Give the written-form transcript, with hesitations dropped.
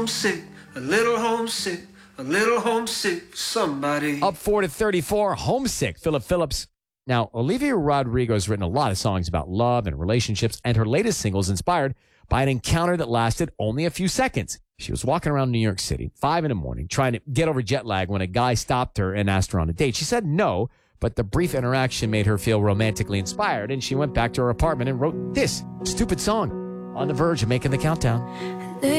homesick, a little homesick, a little homesick for somebody. Up 4 to 34, Homesick, Philip Phillips. Now, Olivia Rodrigo has written a lot of songs about love and relationships, and her latest single is inspired by an encounter that lasted only a few seconds. She was walking around New York City, 5 in the morning, trying to get over jet lag when a guy stopped her and asked her on a date. She said no, but the brief interaction made her feel romantically inspired, and she went back to her apartment and wrote this stupid song on the verge of making the countdown.